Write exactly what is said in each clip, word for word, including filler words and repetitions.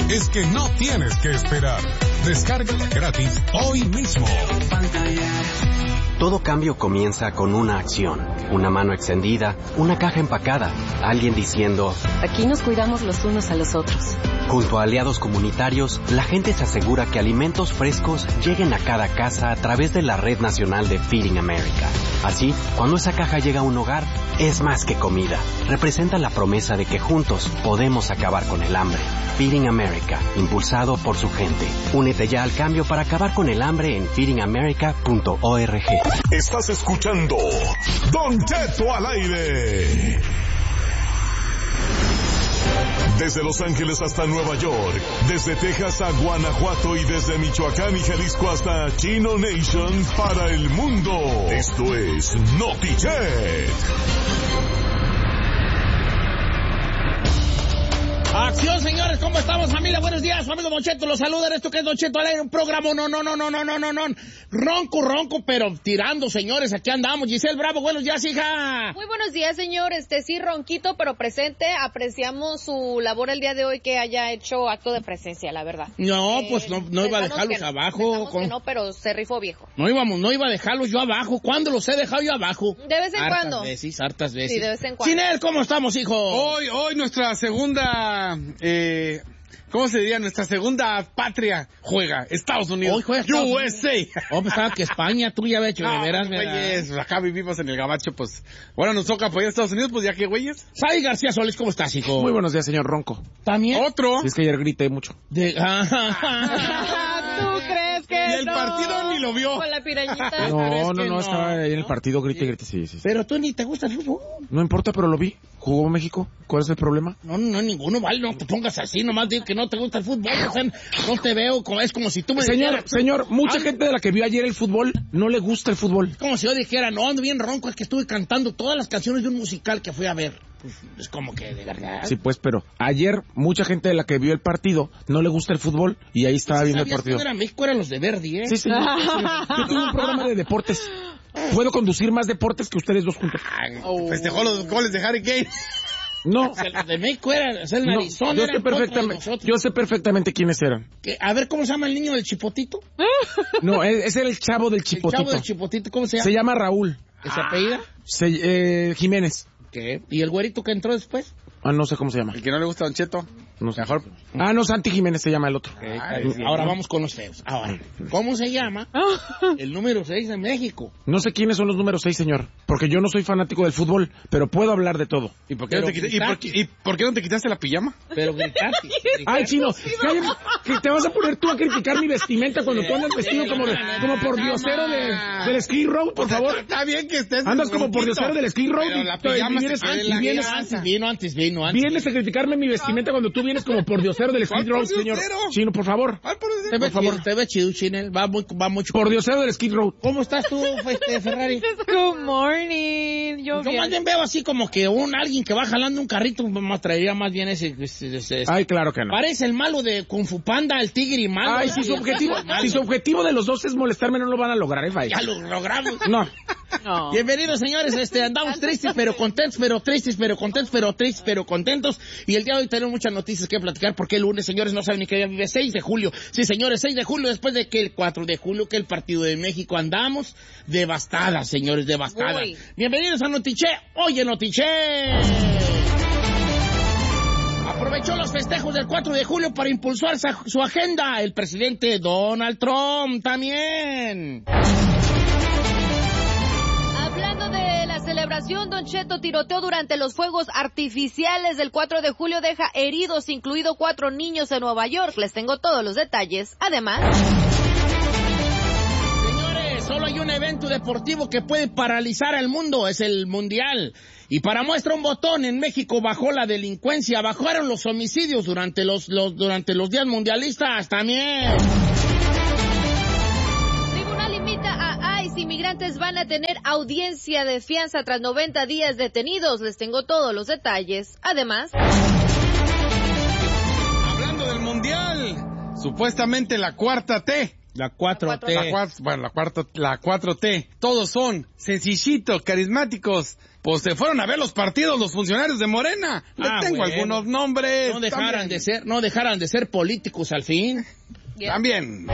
es que no tienes que esperar. Descárgala gratis hoy mismo. Todo cambio comienza con una acción, una mano extendida, una caja empacada, alguien diciendo: aquí nos cuidamos los unos a los otros. Junto a aliados comunitarios, la gente se asegura que alimentos frescos lleguen a cada casa a través de la Red Nacional de Feeding America. Así, cuando esa caja llega a un hogar, es más que comida. Representa la promesa de que juntos podemos acabar con el hambre. Feeding America, impulsado por su gente. Únete ya al cambio para acabar con el hambre en feeding america punto org. Estás escuchando Don Cheto al aire. Desde Los Ángeles hasta Nueva York, desde Texas a Guanajuato y desde Michoacán y Jalisco hasta Chino Nation para el mundo. Esto es Notichet. Acción, señores, ¿cómo estamos, familia? Buenos días, su amigo Don Cheto los saluda en esto que es Don Cheto al aire, un programa, no, no, no, no, no, no, no, no, ronco, ronco, pero tirando, señores, aquí andamos. Giselle Bravo, buenos días, hija. Muy buenos días, señor, este sí, ronquito, pero presente, apreciamos su labor el día de hoy, que haya hecho acto de presencia, la verdad. No, eh, pues no, no iba a dejarlos no, abajo. Con... que no, pero se rifó viejo. No íbamos, no iba a dejarlos yo abajo. ¿Cuándo los he dejado yo abajo? De vez en hartas cuando. veces, hartas veces. Sí, de vez en cuando. Chinel, ¿cómo estamos, hijo? Hoy, hoy nuestra segunda, eh, ¿cómo se diría? Nuestra segunda patria juega, Estados Unidos. Hoy juega Estados U S A. Unidos. Oh, pensaba que España, tú ya habías hecho, de No, veras, güeyes, acá vivimos en el gabacho, pues, bueno, nos toca apoyar a Estados Unidos, pues ya que, güeyes. Sai García Solís, ¿cómo estás, hijo? Muy buenos días, señor Ronco. ¿También? Otro. Si es que ayer grité mucho. De... ¿Tú crees que Y el no? partido ni lo vio. Con la pirañita. No, no, que no, no? estaba ahí en el ¿No? partido, grité, grité, sí, sí, sí. Pero tú ni te gusta el fútbol. No importa, pero lo vi. Jugó México. ¿Cuál es el problema? No, no, ninguno, vale, no te pongas así, nomás digo que no te gusta el fútbol, o sea, no te veo, como, es como si tú me Señor, dijeras, señor, mucha Ay. gente de la que vio ayer el fútbol no le gusta el fútbol. como si yo dijera, no, ando bien ronco, es que estuve cantando todas las canciones de un musical que fui a ver. Pues, es como que, de verdad. Sí, pues, pero ayer mucha gente de la que vio el partido no le gusta el fútbol y ahí estaba viendo el ¿Sabías partido. que no era México, eran los de Verdi, eh? Sí, señor. Yo tengo un programa de deportes. Puedo conducir más deportes que ustedes dos juntos. Oh. Festejó los goles de Harry Kane. No, O sea, los de México eran, o sea, el no, narizón yo era sé en contra de perfectamente, nosotros. yo sé perfectamente quiénes eran. Que, a ver, ¿cómo se llama el niño del chipotito? No, ese era el chavo del El chipotito. chavo del chipotito, ¿cómo se llama? Se llama Raúl. ¿Que se apellida? Se, eh, Jiménez. ¿Qué? ¿Y el güerito que entró después? Ah, no sé cómo se llama. El que no le gusta a Don Cheto. No sé. Mejor. Ah, no, Santi Jiménez se llama el otro. Ay, ahora vamos con los feos. Ahora, ¿cómo se llama el número seis de México? No sé quiénes son los números seis, señor. Porque yo no soy fanático del fútbol, pero puedo hablar de todo. ¿Y por qué, Pero no te, quita- y por, gritaste. y por qué no te quitaste la pijama? Pero gritaste. Ay, Chino, cállate, que te vas a poner tú a criticar mi vestimenta cuando tú andas vestido como, de, como por diosero de, del Ski Road, por favor. Está bien que estés... Andas como por diosero del Ski Road Pero y, la y pijama vienes, se- y la- vienes, Antes vino, antes vino, antes. vienes a criticarme mi vestimenta cuando tú vienes como por diosero del Ski ¿Cuál Road, por señor. diosero? Chino, por favor. Ay, por Te ve por favor. chido, te ve chido, Chinel. Va, muy, va mucho. Por diosero del Ski Road. ¿Cómo estás tú, este, Ferrari? Good morning. Yo, Yo más bien veo así como que un alguien que va jalando un carrito, me traería más bien ese... ese, ese- ese- Ay, claro que no. Parece el malo de Kung Fu Panda, el tigre y malo. Ay, si su objetivo, si su objetivo de los dos es molestarme, no lo van a lograr, ¿eh, Fay? Ya lo logramos. No. No. Bienvenidos, señores. Este, andamos tristes, pero contentos, pero tristes, pero contentos, pero tristes, pero contentos. Y el día de hoy tenemos muchas noticias que platicar porque el lunes, señores, no saben ni qué día vive. seis de julio. Sí, señores, seis de julio, después de que el cuatro de julio, que el partido de México, andamos devastadas, señores, devastadas. Uy. Bienvenidos a Notiche. Oye, Notiche. Aprovechó los festejos del cuatro de julio para impulsar sa- su agenda. El presidente Donald Trump también. Hablando de la celebración, Don Cheto, tiroteo durante los fuegos artificiales del cuatro de julio deja heridos, incluido cuatro niños en Nueva York. Les tengo todos los detalles. Además... Señores, solo hay un evento deportivo que puede paralizar al mundo, es el Mundial. Y para muestra un botón, en México bajó la delincuencia, bajaron los homicidios durante los, los, durante los días mundialistas también. Tribunal invita a ICE, inmigrantes van a tener audiencia de fianza tras noventa días detenidos. Les tengo todos los detalles. Además... Hablando del Mundial, supuestamente la cuarta T. La cuatro T. La cuatro, bueno, la cuarta, la cuatro T. Todos son sencillitos, carismáticos, Pues se fueron a ver los partidos los funcionarios de Morena. Les Ah, tengo bueno. algunos nombres. No dejaran también. de ser, no dejaran de ser políticos al fin. Yeah. También.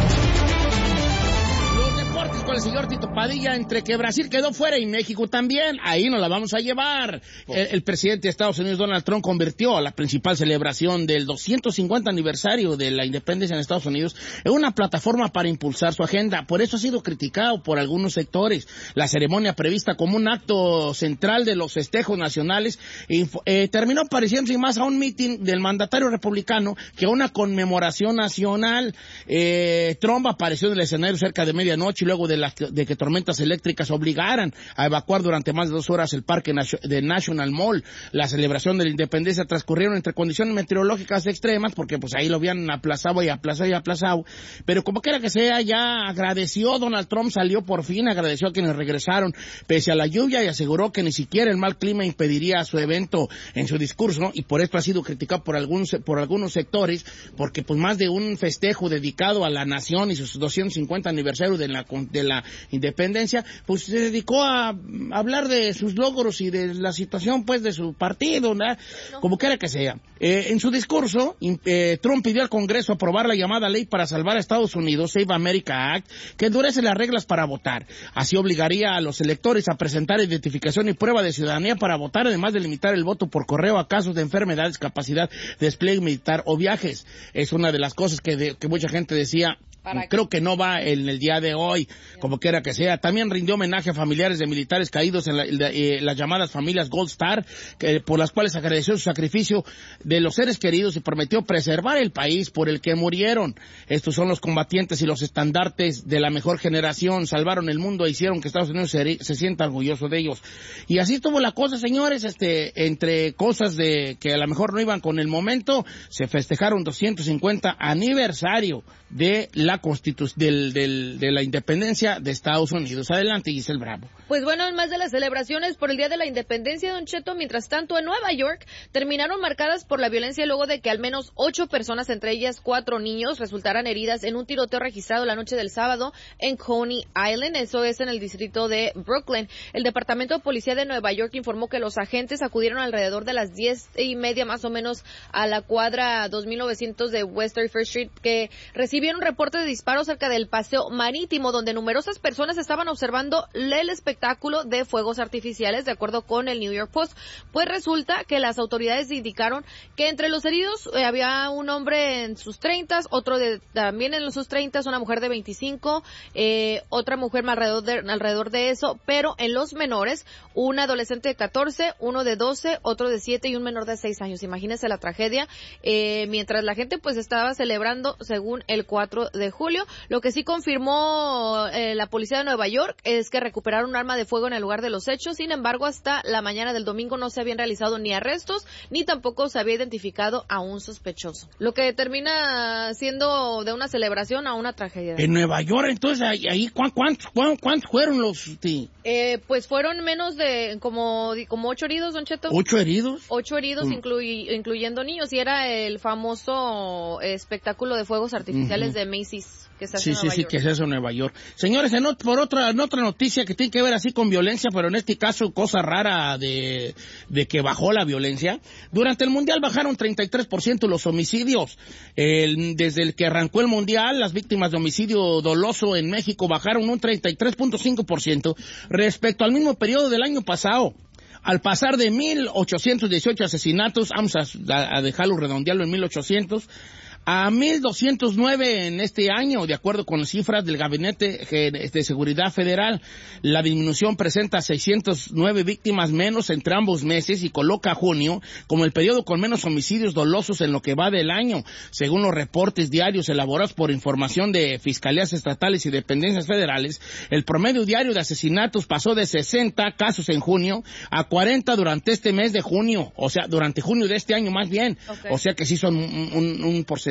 Los deportes con el señor Tito Padilla, entre que Brasil quedó fuera y México también, ahí nos la vamos a llevar. El, el presidente de Estados Unidos, Donald Trump, convirtió a la principal celebración del doscientos cincuenta aniversario de la independencia en Estados Unidos en una plataforma para impulsar su agenda. Por eso ha sido criticado por algunos sectores. La ceremonia prevista como un acto central de los festejos nacionales info, eh, terminó pareciéndose más a un mitin del mandatario republicano que a una conmemoración nacional. Eh, Trump apareció en el escenario cerca de medianoche y luego de, la, de que tormentas eléctricas obligaran a evacuar durante más de dos horas el parque de National Mall. La celebración de la independencia transcurrieron entre condiciones meteorológicas extremas porque pues ahí lo habían aplazado y aplazado y aplazado, pero como quiera que sea, ya agradeció, Donald Trump salió por fin, agradeció a quienes regresaron pese a la lluvia y aseguró que ni siquiera el mal clima impediría su evento en su discurso, y por esto ha sido criticado por algunos, por algunos sectores, porque pues más de un festejo dedicado a la nación y sus doscientos cincuenta aniversario de la, de la independencia, pues se dedicó a hablar de sus logros y de la situación pues de su partido, ¿no? Como quiera que sea. Eh, en su discurso, eh, Trump pidió al Congreso aprobar la llamada ley para salvar a Estados Unidos, Save America Act, que endurece las reglas para votar. Así obligaría a los electores a presentar identificación y prueba de ciudadanía para votar, además de limitar el voto por correo a casos de enfermedad, discapacidad, despliegue militar o viajes. Es una de las cosas que, de, que mucha gente decía. Creo que no va en el día de hoy, como quiera que sea. También rindió homenaje a familiares de militares caídos en la, la, eh, las llamadas familias Gold Star, que, por las cuales agradeció su sacrificio de los seres queridos y prometió preservar el país por el que murieron. Estos son los combatientes y los estandartes de la mejor generación. Salvaron el mundo e hicieron que Estados Unidos se, se sienta orgulloso de ellos. Y así estuvo la cosa, señores, este, entre cosas de que a lo mejor no iban con el momento, se festejaron doscientos cincuenta aniversario de la constitución del, del, de la independencia de Estados Unidos. Adelante, Giselle Bravo. Pues bueno, en más de las celebraciones por el Día de la Independencia, Don Cheto, mientras tanto en Nueva York terminaron marcadas por la violencia luego de que al menos ocho personas, entre ellas cuatro niños, resultaran heridas en un tiroteo registrado la noche del sábado en Coney Island. Eso es en el distrito de Brooklyn. El Departamento de Policía de Nueva York informó que los agentes acudieron alrededor de las diez y media más o menos a la cuadra dos mil novecientos de West thirty-first Street, que recibieron un reporte de disparos cerca del paseo marítimo, donde numerosas personas estaban observando el espectáculo de fuegos artificiales, de acuerdo con el New York Post. Pues resulta que las autoridades indicaron que entre los heridos eh, había un hombre en sus treintas, otro de, también en sus treintas, una mujer de veinticinco, eh, otra mujer alrededor de, alrededor de eso, pero en los menores, un adolescente de catorce, uno de doce, otro de siete y un menor de seis años. Imagínense la tragedia, eh, mientras la gente pues estaba celebrando según el cuatro de julio. Lo que sí confirmó eh, la policía de Nueva York es que recuperaron un arma de fuego en el lugar de los hechos. Sin embargo, hasta la mañana del domingo no se habían realizado ni arrestos, ni tampoco se había identificado a un sospechoso. Lo que termina siendo de una celebración a una tragedia. En Nueva York, entonces, ahí, ahí ¿cuántos, cuántos, cuántos fueron los? Sí? Eh, pues fueron menos de, como, como ocho heridos, Don Cheto. ¿Ocho heridos? Ocho heridos, mm. incluy, incluyendo niños, y era el famoso espectáculo de fuegos artificiales uh-huh. de Macy's. Que se hace sí, en sí, Nueva sí, York. que se hace en Nueva York. Señores, en, por otra, en otra noticia que tiene que ver así con violencia, pero en este caso cosa rara de, de que bajó la violencia. Durante el Mundial bajaron treinta y tres por ciento los homicidios. El, desde el que arrancó el Mundial, las víctimas de homicidio doloso en México bajaron un treinta y tres punto cinco por ciento respecto al mismo periodo del año pasado. Al pasar de mil ochocientos dieciocho asesinatos, vamos a, a dejarlo redondearlo en mil ochocientos, a mil doscientos nueve en este año, de acuerdo con las cifras del Gabinete de Seguridad Federal. La disminución presenta seiscientas nueve víctimas menos entre ambos meses y coloca a junio como el periodo con menos homicidios dolosos en lo que va del año. Según los reportes diarios elaborados por información de fiscalías estatales y dependencias federales, el promedio diario de asesinatos pasó de sesenta casos en junio a cuarenta durante este mes de junio, o sea, durante junio de este año más bien. Okay. O sea que sí son un, un, un porcentaje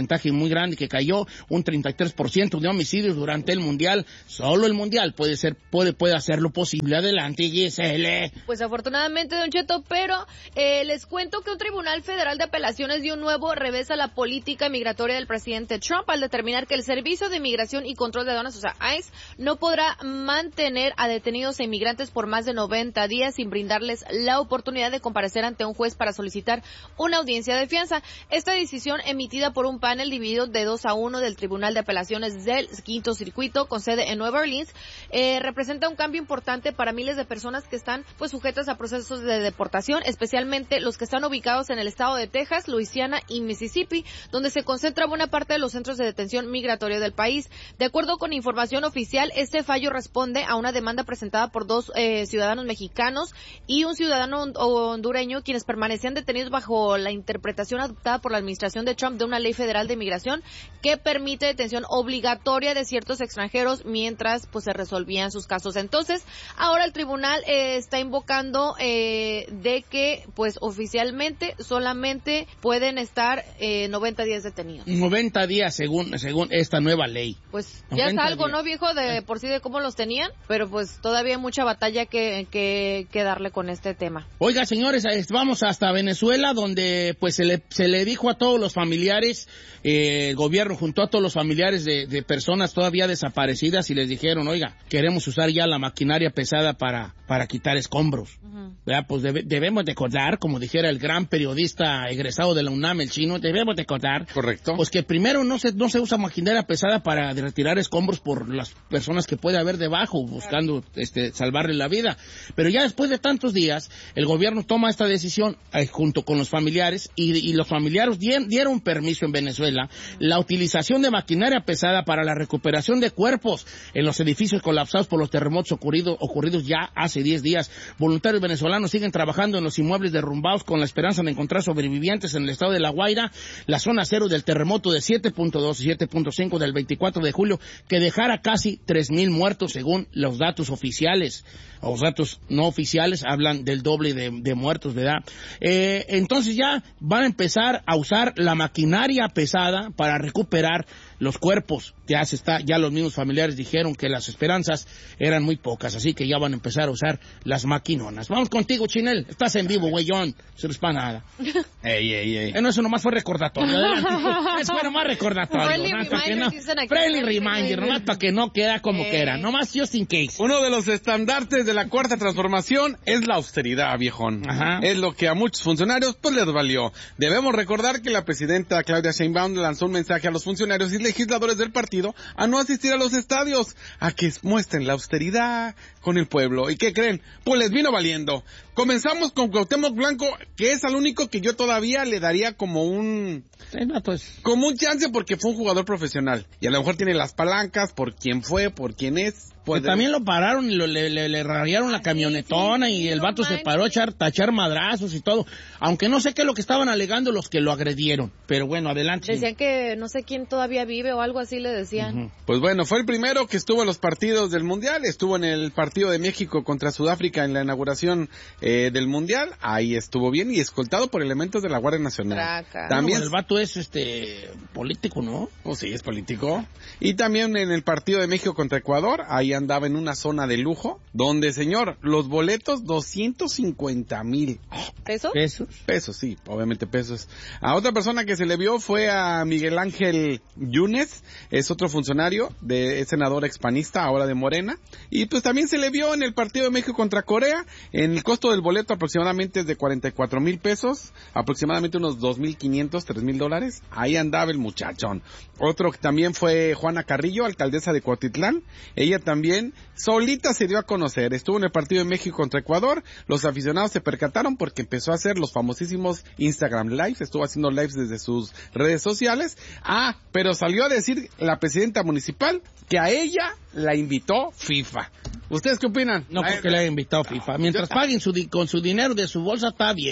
porcentaje muy grande que cayó, un treinta y tres por ciento de homicidios durante el Mundial. Solo el Mundial puede ser, puede, puede hacerlo posible. Adelante, Gisele. Pues afortunadamente, Don Cheto, pero eh, les cuento que un tribunal federal de apelaciones dio un nuevo revés a la política migratoria del presidente Trump al determinar que el Servicio de Migración y Control de Aduanas, o sea, I C E, no podrá mantener a detenidos e inmigrantes por más de noventa días sin brindarles la oportunidad de comparecer ante un juez para solicitar una audiencia de fianza. Esta decisión, emitida por un panel dividido de dos a uno del Tribunal de Apelaciones del Quinto Circuito, con sede en Nueva Orleans, eh, representa un cambio importante para miles de personas que están pues sujetas a procesos de deportación, especialmente los que están ubicados en el estado de Texas, Luisiana y Mississippi, donde se concentra buena parte de los centros de detención migratoria del país. De acuerdo con información oficial, este fallo responde a una demanda presentada por dos eh, ciudadanos mexicanos y un ciudadano hondureño, quienes permanecían detenidos bajo la interpretación adoptada por la administración de Trump de una ley federal de inmigración que permite detención obligatoria de ciertos extranjeros mientras pues se resolvían sus casos. Entonces, ahora el tribunal eh, está invocando eh, de que pues oficialmente solamente pueden estar eh, noventa días detenidos. noventa días según según esta nueva ley. Pues ya es algo, días. ¿No, viejo? De por sí de cómo los tenían, pero pues todavía hay mucha batalla que, que, que darle con este tema. Oiga, señores, vamos hasta Venezuela, donde pues se le, se le dijo a todos los familiares, eh, el gobierno juntó a todos los familiares de, de personas todavía desaparecidas y les dijeron, oiga, queremos usar ya la maquinaria pesada para, para quitar escombros. Uh-huh. ¿Verdad? Pues debe, debemos recordar, como dijera el gran periodista egresado de la UNAM, el chino, debemos recordar. Correcto. Pues que primero no se, no se usa maquinaria pesada para retirar escombros por las personas que puede haber debajo, buscando este, salvarle la vida. Pero ya después de tantos días, el gobierno toma esta decisión eh, junto con los familiares y, y los familiares dieron, dieron permiso en Venezuela la utilización de maquinaria pesada para la recuperación de cuerpos en los edificios colapsados por los terremotos ocurrido, ocurridos ya hace diez días. Voluntarios venezolanos siguen trabajando en los inmuebles derrumbados con la esperanza de encontrar sobrevivientes en el estado de La Guaira, la zona cero del terremoto de siete punto dos y siete punto cinco del veinticuatro de julio, que dejara casi tres mil muertos según los datos oficiales. Los datos no oficiales hablan del doble de, de muertos, ¿verdad? Eh, entonces ya van a empezar a usar la maquinaria pesada para recuperar los cuerpos. Ya se está, ya los mismos familiares dijeron que las esperanzas eran muy pocas, así que ya van a empezar a usar las maquinonas. Vamos contigo, Chinel. Estás en vivo, güeyón. Se les para nada. Ey, ey, ey. Eh, no, eso nomás fue recordatorio. Adelante. Eso fue nomás recordatorio. Friendly nomás reminder, no, dicen aquí. friendly reminder, nomás para que no queda como que era. Nomás just in case. Uno de los estandartes de la Cuarta Transformación es la austeridad, viejón. Ajá. Es lo que a muchos funcionarios pues les valió. Debemos recordar que la presidenta Claudia Sheinbaum lanzó un mensaje a los funcionarios y legisladores del partido a no asistir a los estadios, a que muestren la austeridad con el pueblo. ¿Y qué creen? Pues les vino valiendo. Comenzamos con Cuauhtémoc Blanco, que es al único que yo todavía le daría como un... Sí, no, pues. Como un chance porque fue un jugador profesional. Y a lo mejor tiene las palancas por quién fue, por quién es. Pues también lo pararon y lo, le, le, le rayaron la camionetona sí, sí, y el vato no se paró a echar, a echar madrazos y todo. Aunque no sé qué es lo que estaban alegando los que lo agredieron. Pero bueno, adelante. Decían que no sé quién todavía vive o algo así le decían. Uh-huh. Pues bueno, fue el primero que estuvo en los partidos del Mundial. Estuvo en el partido de México contra Sudáfrica en la inauguración eh, del Mundial. Ahí estuvo bien y escoltado por elementos de la Guardia Nacional. Traca. También no, el vato es este político, ¿no? Oh, sí, es político. Y también en el partido de México contra Ecuador, ahí andaba en una zona de lujo, donde, señor, los boletos doscientos cincuenta mil. ¿Pesos? ¿Pesos? Pesos, sí, obviamente pesos. A otra persona que se le vio fue a Miguel Ángel Yunes, es otro funcionario, de, es senador expanista, ahora de Morena, y pues también se le vio en el partido de México contra Corea, en el costo del boleto aproximadamente es de cuarenta y cuatro mil pesos, aproximadamente unos dos mil quinientos, tres mil dólares, ahí andaba el muchachón. Otro que también fue Juana Carrillo, alcaldesa de Cuautitlán, ella también solita se dio a conocer, estuvo en el partido de México contra Ecuador, los aficionados se percataron porque empezó a hacer los famosísimos Instagram Lives, estuvo haciendo lives desde sus redes sociales, ah, pero salió a decir la presidenta municipal que a ella la invitó FIFA. ¿Ustedes qué opinan? No, porque le ha invitado FIFA. Mientras paguen su di- con su dinero de su bolsa, está bien.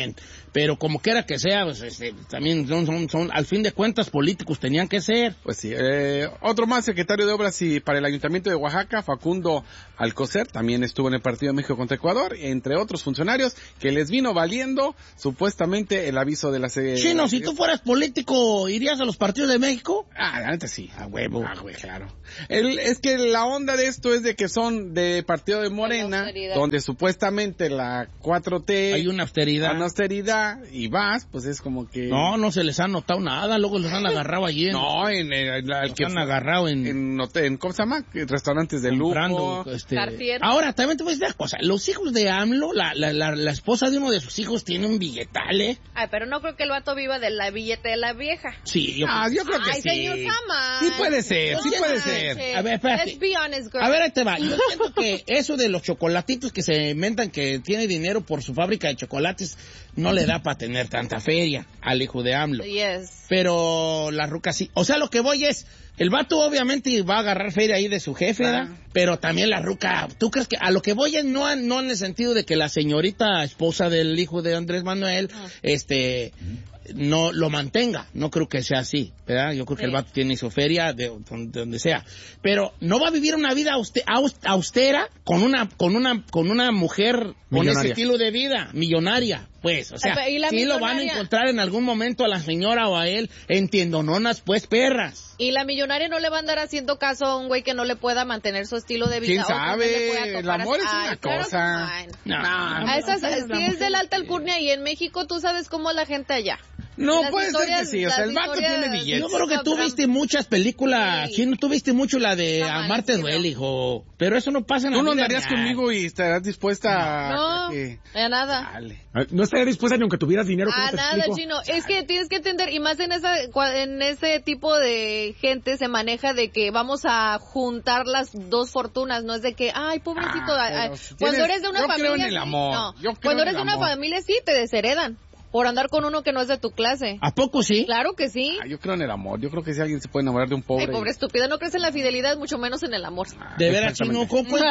pero como quiera que sea, pues, este, también son, son, son, al fin de cuentas, políticos tenían que ser. Pues sí, eh, otro más, secretario de Obras y para el Ayuntamiento de Oaxaca, Facundo Alcocer, también estuvo en el partido de México contra Ecuador, entre otros funcionarios, que les vino valiendo, supuestamente, el aviso de la... Se- Chino, si tú fueras político, ¿irías a los partidos de México? Ah, la neta sí. A huevo. Ah, güey, claro. El, es que la onda de esto es de que son de partido de Morena, donde supuestamente la cuatro T... Hay una austeridad. Una austeridad, y vas, pues es como que... No, no se les ha notado nada, luego los han agarrado allí. En, no, en el, el que han agarrado en... En, hotel, en ¿cómo se llama? Restaurantes de lujo. Este... Ahora, también te voy a decir una cosa. Los hijos de AMLO, la, la, la, la esposa de uno de sus hijos tiene un billetal, ¿eh? Ay, pero no creo que el vato viva de la billete de la vieja. Sí, yo, ah, yo creo que Ay, sí. señor Sama. Sí puede ser, sí puede manches. ser. A ver, espérate. Let's be honest, girl. A ver, ahí te va. Yo siento que eso de los chocolatitos que se inventan que tiene dinero por su fábrica de chocolates no le da para tener tanta feria al hijo de AMLO. Yes. Pero la ruca sí. O sea, lo que voy es, el vato obviamente va a agarrar feria ahí de su jefe, ¿verdad? Ah. Pero también la ruca, ¿tú crees que a lo que voy es no, no en el sentido de que la señorita esposa del hijo de Andrés Manuel, ah. este... no lo mantenga, no creo que sea así, ¿verdad? Yo creo sí. que el vato tiene su feria de, de donde sea, pero no va a vivir una vida auste, austera con una con una con una mujer con ese estilo de vida millonaria, pues, o sea, sí millonaria? Lo van a encontrar en algún momento a la señora o a él entiendononas, pues, perras. Y la millonaria no le va a andar haciendo caso a un güey que no le pueda mantener su estilo de vida. ¿Quién sabe? El amor es una Ay, cosa. No, no, a esas, no, si es de la alta alcurnia y en México tú sabes cómo es la gente allá. No, las puede ser que sí, o sea, el vato tiene billetes. Yo creo que tú viste muchas películas, sí, no, tú viste mucho la de Amarte duele, hijo, pero eso no pasa en la vida. Tú no vida andarías real. Conmigo y estarás dispuesta no, a... que... a nada. Dale. No estaría dispuesta ni aunque tuvieras dinero. A nada, Chino. Es que tienes que entender, y más en esa en ese tipo de gente se maneja de que vamos a juntar las dos fortunas, no es de que, ay, pobrecito, ah, ay, si cuando tienes, eres de una yo familia... Creo en el amor. No, yo creo cuando en eres de el una amor. familia sí te desheredan. Por andar con uno que no es de tu clase. ¿A poco sí? Claro que sí. Ah, yo creo en el amor. Yo creo que si alguien se puede enamorar de un pobre... Ay, pobre y... estúpida. No crees en la fidelidad, mucho menos en el amor. Ah, de veras, Chino. ¿Cómo puedes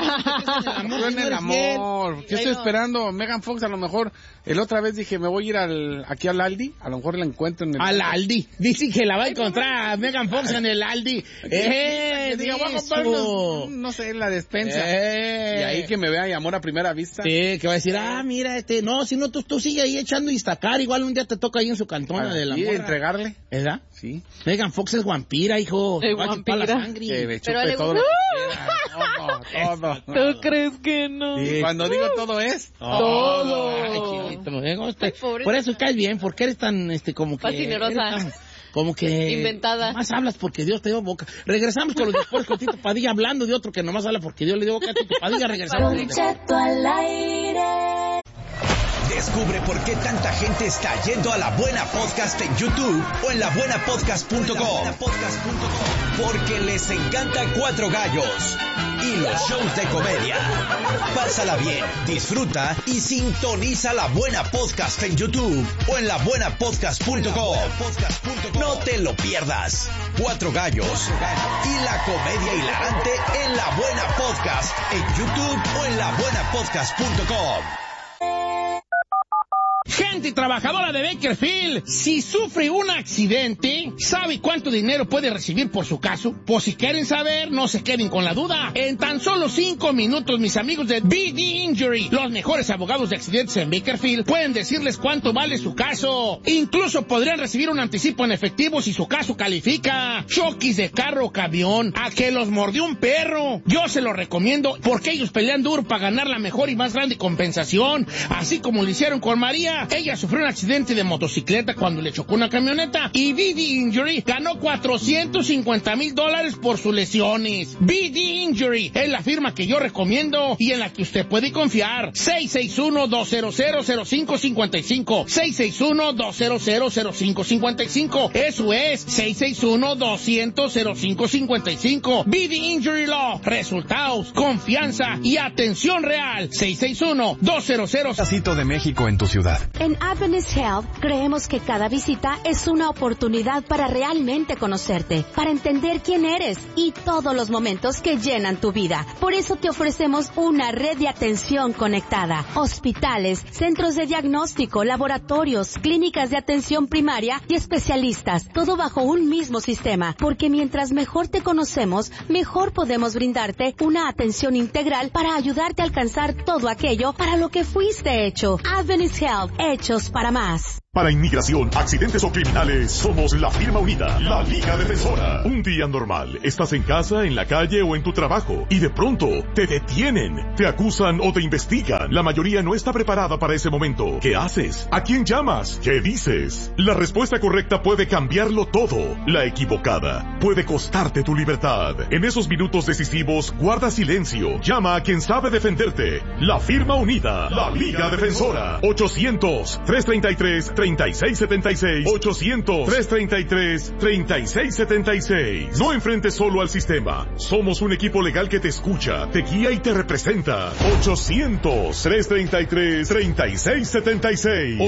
Yo en el amor. Yo estoy esperando Megan Fox. A lo mejor, el otra vez dije, me voy a ir al, aquí al Aldi. A lo mejor la encuentro en el... Al Aldi. Dice que la va a encontrar a Megan Fox en el Aldi. ¡Eh! Diga, voy a comprar unos, no sé, en la despensa. Eh. Y ahí que me vea y amor a primera vista. Sí, que va a decir, ah, mira, este... No, si no, tú, tú sigue ahí echando Instacar. Igual un día te toca ahí en su cantona de la morra. Y entregarle. ¿Verdad? Sí. Megan Fox es vampira, hijo. Es vampira. Que me chupe Pero todo. Le... Todo, todo. ¿Tú crees que no? Sí. Cuando digo todo es... Todo. Ay, este, por eso caes bien, porque eres tan, este, como que... Fascinerosa. Tan, como que... Inventada. Más hablas porque Dios te dio boca. Regresamos con los después con Tito Padilla hablando de otro que nomás habla porque Dios le dio boca a Tito Padilla. Regresamos. Al aire. Descubre por qué tanta gente está yendo a La Buena Podcast en YouTube o en la buena podcast punto com. Porque les encanta Cuatro Gallos y los shows de comedia. Pásala bien, disfruta y sintoniza La Buena Podcast en YouTube o en la buena podcast punto com. No te lo pierdas. Cuatro Gallos y la comedia hilarante en La Buena Podcast en YouTube o en la buena podcast punto com. Gente trabajadora de Bakersfield, si sufre un accidente, ¿sabe cuánto dinero puede recibir por su caso? Pues si quieren saber, no se queden con la duda. En tan solo cinco minutos, mis amigos de B D Injury, los mejores abogados de accidentes en Bakersfield, pueden decirles cuánto vale su caso. Incluso podrían recibir un anticipo en efectivo si su caso califica. Choques de carro o camión, a que los mordió un perro. Yo se lo recomiendo porque ellos pelean duro para ganar la mejor y más grande compensación, así como lo hicieron con María. Ella sufrió un accidente de motocicleta cuando le chocó una camioneta y B D Injury ganó cuatrocientos cincuenta mil dólares por sus lesiones. B D Injury es la firma que yo recomiendo y en la que usted puede confiar. seis seis uno, dos cero cero, cero cinco cinco cinco. seis seis uno, dos cero cero, cero cinco cinco cinco. Eso es seis seis uno, dos cero cero, cero cinco cinco cinco. B D Injury Law. Resultados, confianza y atención real. seis seis uno, dos cero cero. Pedacito de México en tu ciudad. En En Adventist Health creemos que cada visita es una oportunidad para realmente conocerte, para entender quién eres y todos los momentos que llenan tu vida. Por eso te ofrecemos una red de atención conectada, hospitales, centros de diagnóstico, laboratorios, clínicas de atención primaria y especialistas, todo bajo un mismo sistema, porque mientras mejor te conocemos, mejor podemos brindarte una atención integral para ayudarte a alcanzar todo aquello para lo que fuiste hecho. Adventist Health, hechos para más. Para inmigración, accidentes o criminales, somos la firma unida, la Liga Defensora. Un día normal, estás en casa, en la calle o en tu trabajo, y de pronto te detienen, te acusan o te investigan. La mayoría no está preparada para ese momento. ¿Qué haces? ¿A quién llamas? ¿Qué dices? La respuesta correcta puede cambiarlo todo. La equivocada puede costarte tu libertad. En esos minutos decisivos, guarda silencio. Llama a quien sabe defenderte. La firma unida, la Liga Defensora. ochocientos, trescientos treinta y tres, treinta y seis setenta y seis. ochocientos, trescientos treinta y tres, treinta y seis setenta y seis. No enfrentes solo al sistema. Somos un equipo legal que te escucha, te guía y te representa. ochocientos, trescientos treinta y tres, treinta y seis setenta y seis.